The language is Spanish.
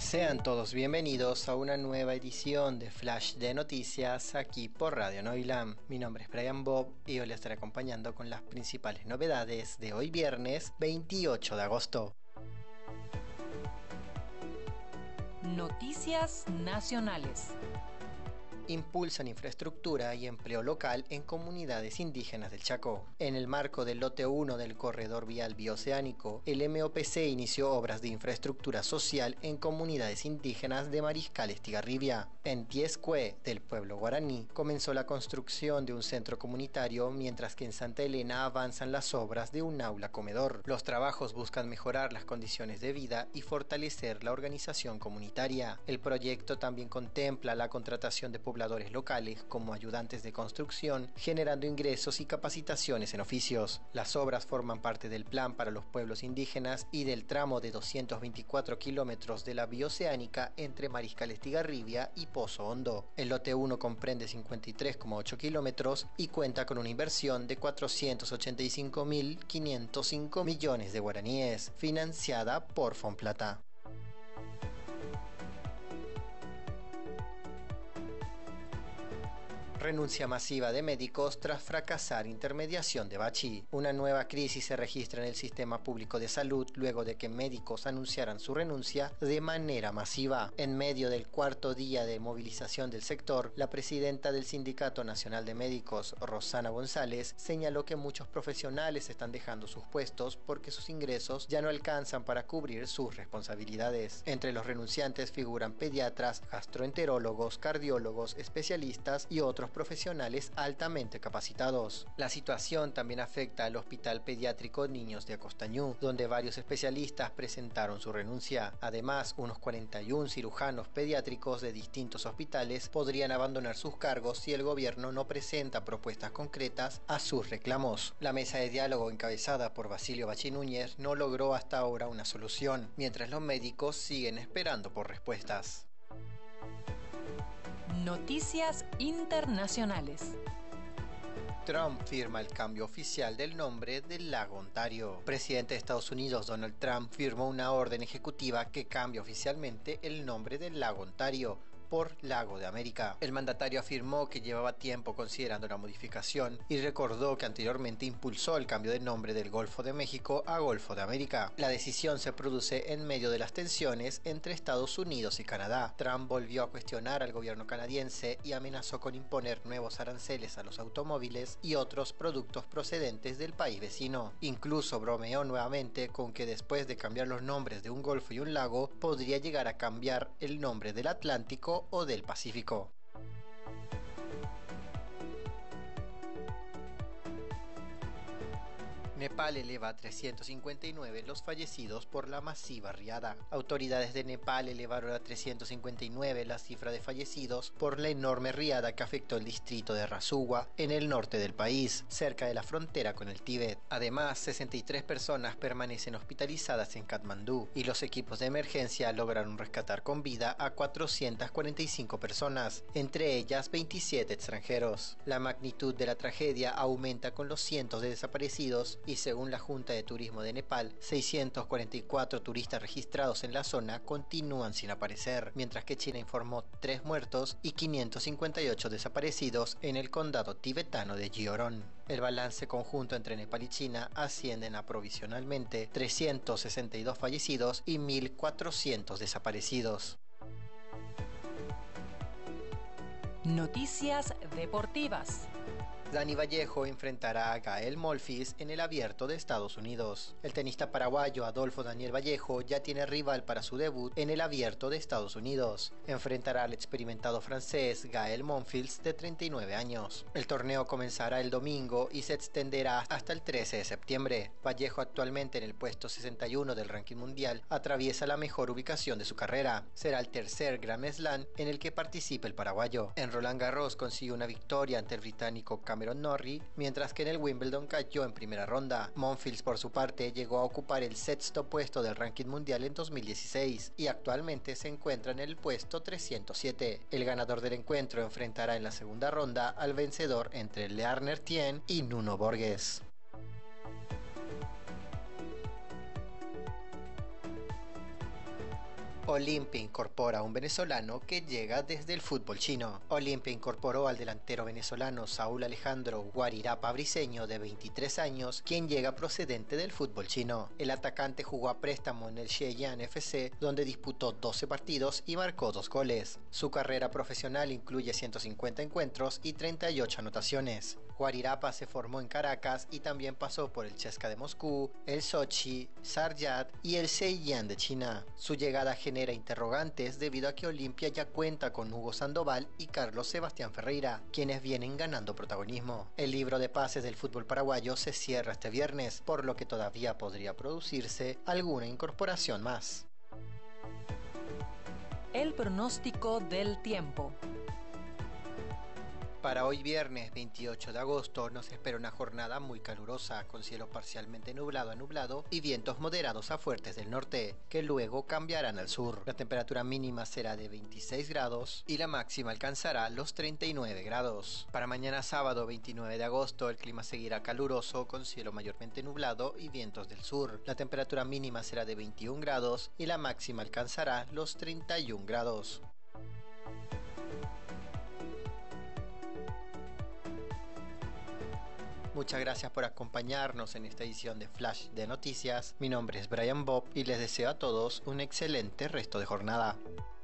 Sean todos bienvenidos a una nueva edición de Flash de Noticias aquí por Radio Noilam. Mi nombre es Brian Bob y hoy les estaré acompañando con las principales novedades de hoy viernes 28 de agosto. Noticias nacionales. Impulsan infraestructura y empleo local en comunidades indígenas del Chacó. En el marco del lote 1 del corredor vial bioceánico, el MOPC inició obras de infraestructura social en comunidades indígenas de Mariscal Estigarribia. En Tiescue, del pueblo guaraní, comenzó la construcción de un centro comunitario, mientras que en Santa Elena avanzan las obras de un aula comedor. Los trabajos buscan mejorar las condiciones de vida y fortalecer la organización comunitaria. El proyecto también contempla la contratación de pobladores locales como ayudantes de construcción, generando ingresos y capacitaciones en oficios. Las obras forman parte del plan para los pueblos indígenas y del tramo de 224 kilómetros de la bioceánica entre Mariscal Estigarribia y Pozo Hondo. El lote 1 comprende 53,8 kilómetros y cuenta con una inversión de 485.505 millones de guaraníes, financiada por Fonplata. Renuncia masiva de médicos tras fracasar intermediación de Bachi. Una nueva crisis se registra en el sistema público de salud luego de que médicos anunciaran su renuncia de manera masiva. En medio del cuarto día de movilización del sector, la presidenta del Sindicato Nacional de Médicos, Rosana González, señaló que muchos profesionales están dejando sus puestos porque sus ingresos ya no alcanzan para cubrir sus responsabilidades. Entre los renunciantes figuran pediatras, gastroenterólogos, cardiólogos, especialistas y otros profesionales altamente capacitados. La situación también afecta al Hospital Pediátrico Niños de Acostañú, donde varios especialistas presentaron su renuncia. Además, unos 41 cirujanos pediátricos de distintos hospitales podrían abandonar sus cargos si el gobierno no presenta propuestas concretas a sus reclamos. La mesa de diálogo encabezada por Basilio Bachi Núñez no logró hasta ahora una solución, mientras los médicos siguen esperando por respuestas. Noticias internacionales. Trump firma el cambio oficial del nombre del lago Ontario. El presidente de Estados Unidos, Donald Trump, firmó una orden ejecutiva que cambia oficialmente el nombre del lago Ontario por Lago de América. El mandatario afirmó que llevaba tiempo considerando la modificación y recordó que anteriormente impulsó el cambio de nombre del Golfo de México a Golfo de América. La decisión se produce en medio de las tensiones entre Estados Unidos y Canadá. Trump volvió a cuestionar al gobierno canadiense y amenazó con imponer nuevos aranceles a los automóviles y otros productos procedentes del país vecino. Incluso bromeó nuevamente con que después de cambiar los nombres de un golfo y un lago, podría llegar a cambiar el nombre del Atlántico o del Pacífico. Nepal eleva a 359 los fallecidos por la masiva riada. Autoridades de Nepal elevaron a 359 la cifra de fallecidos por la enorme riada que afectó el distrito de Rasuwa, en el norte del país, cerca de la frontera con el Tíbet. Además, 63 personas permanecen hospitalizadas en Katmandú y los equipos de emergencia lograron rescatar con vida a 445 personas, entre ellas 27 extranjeros. La magnitud de la tragedia aumenta con los cientos de desaparecidos y según la Junta de Turismo de Nepal, 644 turistas registrados en la zona continúan sin aparecer, mientras que China informó 3 muertos y 558 desaparecidos en el condado tibetano de Gyeoron. El balance conjunto entre Nepal y China ascienden a provisionalmente 362 fallecidos y 1.400 desaparecidos. Noticias deportivas. Dani Vallejo enfrentará a Gael Monfils en el Abierto de Estados Unidos. El tenista paraguayo Adolfo Daniel Vallejo ya tiene rival para su debut en el Abierto de Estados Unidos. Enfrentará al experimentado francés Gael Monfils, de 39 años. El torneo comenzará el domingo y se extenderá hasta el 13 de septiembre. Vallejo, actualmente en el puesto 61 del ranking mundial, atraviesa la mejor ubicación de su carrera. Será el tercer Grand Slam en el que participe el paraguayo. En Roland Garros consiguió una victoria ante el británico Cameron Norrie, mientras que en el Wimbledon cayó en primera ronda. Monfils, por su parte, llegó a ocupar el sexto puesto del ranking mundial en 2016 y actualmente se encuentra en el puesto 307. El ganador del encuentro enfrentará en la segunda ronda al vencedor entre Learner Tien y Nuno Borges. Olimpia incorpora a un venezolano que llega desde el fútbol chino. Olimpia incorporó al delantero venezolano Saúl Alejandro Guarirapa Briceño, de 23 años, quien llega procedente del fútbol chino. El atacante jugó a préstamo en el Shenyang FC, donde disputó 12 partidos y marcó 2 goles. Su carrera profesional incluye 150 encuentros y 38 anotaciones. Guarirapa se formó en Caracas y también pasó por el CSKA de Moscú, el Sochi, Saryat y el Zhejiang de China. Su llegada genera interrogantes debido a que Olimpia ya cuenta con Hugo Sandoval y Carlos Sebastián Ferreira, quienes vienen ganando protagonismo. El libro de pases del fútbol paraguayo se cierra este viernes, por lo que todavía podría producirse alguna incorporación más. El pronóstico del tiempo. Para hoy viernes 28 de agosto nos espera una jornada muy calurosa, con cielo parcialmente nublado a nublado y vientos moderados a fuertes del norte, que luego cambiarán al sur. La temperatura mínima será de 26 grados y la máxima alcanzará los 39 grados. Para mañana sábado 29 de agosto el clima seguirá caluroso, con cielo mayormente nublado y vientos del sur. La temperatura mínima será de 21 grados y la máxima alcanzará los 31 grados. Muchas gracias por acompañarnos en esta edición de Flash de Noticias. Mi nombre es Brian Bob y les deseo a todos un excelente resto de jornada.